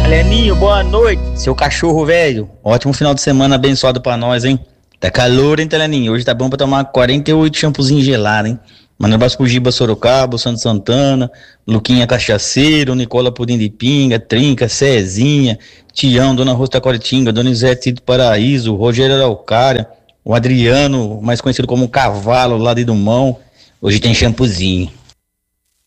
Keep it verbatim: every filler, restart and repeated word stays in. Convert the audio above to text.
Leninho, boa noite. Seu cachorro velho, ótimo final de semana abençoado pra nós, hein? Tá calor, hein, Teleninho? Hoje tá bom pra tomar quarenta e oito shampoozinhos gelados, hein? Manda um abraço pro Giba Sorocaba, o Santo Santana, Luquinha Cachaceiro, Nicola Pudim de Pinga, Trinca, Cezinha, Tião, Dona Rosa Coritinga, Dona Isete do Paraíso, Rogério Araucária, o Adriano, mais conhecido como Cavalo, lá de Dumão. Hoje tem shampoozinho.